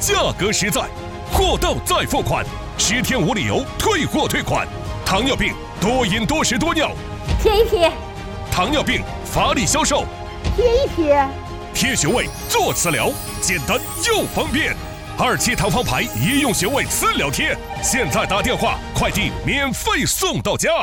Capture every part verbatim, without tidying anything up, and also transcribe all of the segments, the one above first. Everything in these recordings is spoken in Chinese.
价格实在，货到再付款，十天无理由退货退款。糖尿病多饮多食多尿， 贴一贴。 糖尿病乏力消瘦， 贴一贴。 贴穴位做磁疗，简单又方便。二期糖方牌医用穴位磁疗贴，现在打电话，快递免费送到家。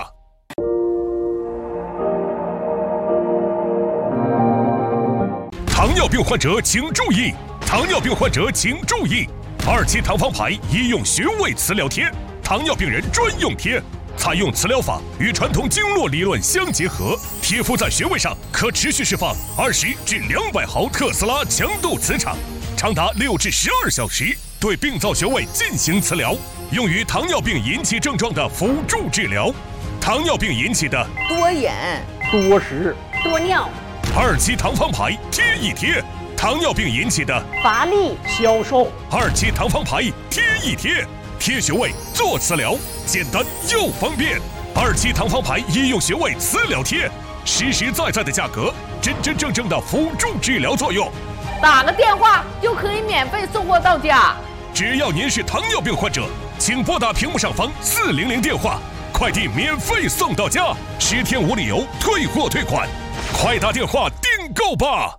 糖尿病患者请注意！糖尿病患者请注意！二期糖方牌医用穴位磁疗贴，糖尿病人专用贴，采用磁疗法与传统经络理论相结合，贴敷在穴位上可持续释放二十至两百毫特斯拉强度磁场，长达六至十二小时，对病灶穴位进行磁疗，用于糖尿病引起症状的辅助治疗。糖尿病引起的多饮、 多食、 多尿。 二期糖方牌贴一贴，糖尿病引起的乏力、 消瘦。 二期糖方牌贴一贴，贴穴位做磁疗，简单又方便。二期糖方牌医用穴位磁疗贴，实实在在的价格，真真正正的辅助治疗作用。 打个电话就可以免费送货到家。 只要您是糖尿病患者，请拨打屏幕上方四零零电话，快递免费送到家，十天无理由退货退款。快打电话订购吧！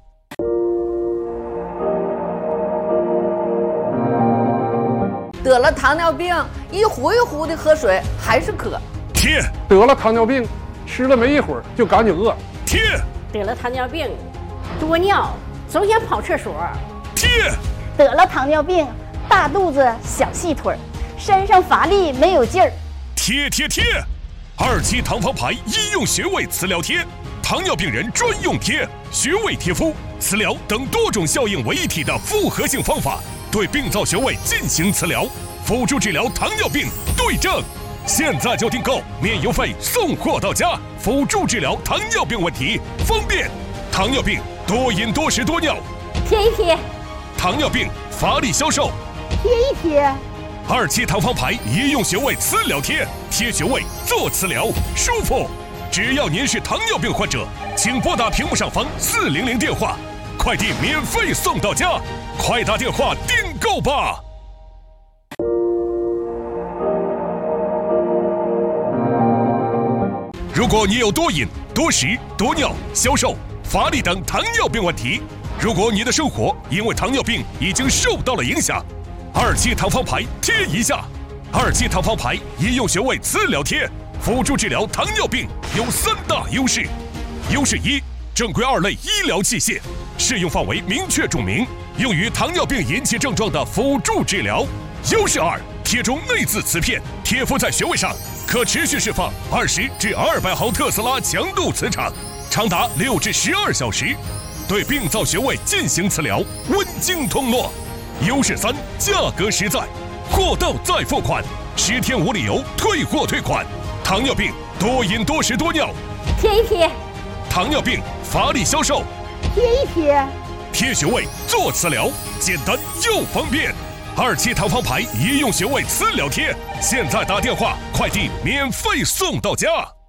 得了糖尿病，一壶一壶的喝水还是渴。 贴。 得了糖尿病，吃了没一会儿就赶紧饿。 贴。 得了糖尿病，多尿，总想跑厕所。 贴。 得了糖尿病，大肚子小细腿，身上乏力没有劲儿。 贴贴贴。二期糖方牌医用穴位磁疗贴，糖尿病人专用贴，穴位贴敷、磁疗等多种效应为一体的复合性方法，对病灶穴位进行磁疗，辅助治疗糖尿病对症。现在就订购，免邮费送货到家，辅助治疗糖尿病问题，方便。糖尿病多饮多食多尿， 贴一贴。 糖尿病乏力消瘦， 贴一贴。 二期糖方牌医用穴位磁疗贴，贴穴位做磁疗，舒服。只要您是糖尿病患者，请拨打屏幕上方四零零电话，快递免费送到家，快打电话订购吧！如果你有多饮、多食、多尿、消瘦、乏力等糖尿病问题，如果你的生活因为糖尿病已经受到了影响，二期糖方牌贴一下。二期糖方牌医用穴位磁疗贴，辅助治疗糖尿病有三大优势。优势一，正规二类医疗器械，适用范围明确注明，用于糖尿病引起症状的辅助治疗。优势二，贴中内置磁片，贴敷在穴位上，可持续释放二十至二百毫特斯拉强度磁场，长达六至十二小时，对病灶穴位进行磁疗，温经通络。优势三，价格实在，货到再付款，十天无理由退货退款。糖尿病多饮多食多尿， 贴一贴。 糖尿病乏力消瘦， 贴一贴。 贴穴位做磁疗，简单又方便。二期糖方牌医用穴位磁疗贴，现在打电话，快递免费送到家。